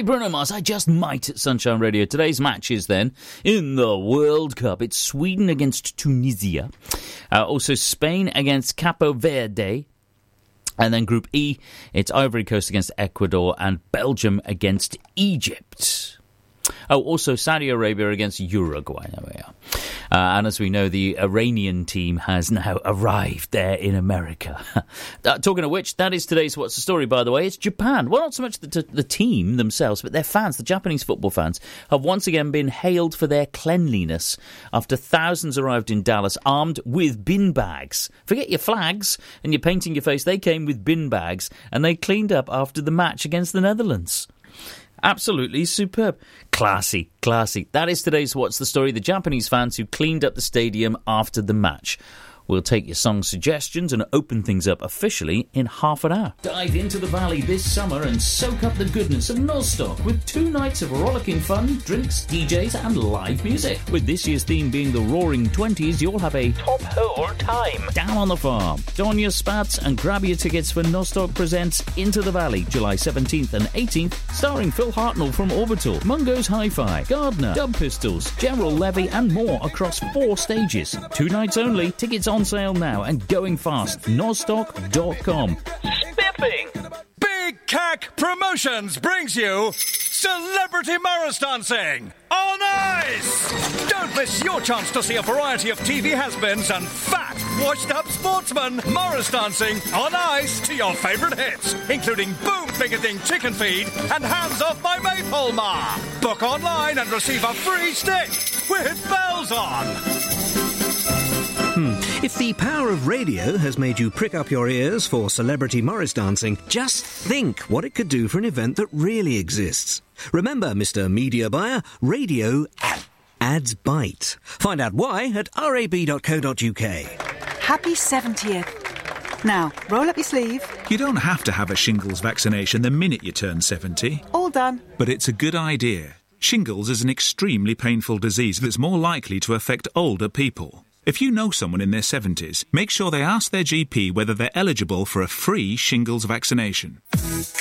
Bruno Mars, I Just Might at Sunshine Radio. Today's matches then in the World Cup. It's Sweden against Tunisia. Also Spain against Capo Verde. And then Group E, it's Ivory Coast against Ecuador and Belgium against Egypt. Oh, also Saudi Arabia against Uruguay. There we are. And as we know, the Iranian team has now arrived there in America. Talking of which, that is today's What's the Story, by the way. It's Japan. Well, not so much the team themselves, but their fans, the Japanese football fans, have once again been hailed for their cleanliness after thousands arrived in Dallas armed with bin bags. Forget your flags and your painting your face. They came with bin bags and they cleaned up after the match against the Netherlands. Absolutely superb. Classy, classy. That is today's What's the Story, the Japanese fans who cleaned up the stadium after the match. We'll take your song suggestions and open things up officially in half an hour. Dive into the valley this summer and soak up the goodness of Nostock with 2 nights of rollicking fun, drinks, DJs and live music. With this year's theme being the Roaring Twenties, you'll have a top hole time down on the farm. Don your spats and grab your tickets for Nostock Presents Into the Valley, July 17th and 18th, starring Phil Hartnell from Orbital, Mungo's Hi-Fi, Gardner, Dub Pistols, General Levy and more across 4 stages. 2 nights only. Tickets on sale now and going fast. Nostock.com. Spiffing! Big Cack Promotions brings you Celebrity Morris Dancing on Ice! Don't miss your chance to see a variety of TV has-beens and fat, washed-up sportsmen Morris dancing on ice to your favourite hits, including Boom Bigoting Chicken Feed and Hands Off My Maypole Ma. Book online and receive a free stick with bells on. If the power of radio has made you prick up your ears for Celebrity Morris Dancing, just think what it could do for an event that really exists. Remember, Mr. Media Buyer, radio adds bite. Find out why at rab.co.uk. Happy 70th. Now, roll up your sleeve. You don't have to have a shingles vaccination the minute you turn 70. All done. But it's a good idea. Shingles is an extremely painful disease that's more likely to affect older people. If you know someone in their 70s, make sure they ask their GP whether they're eligible for a free shingles vaccination.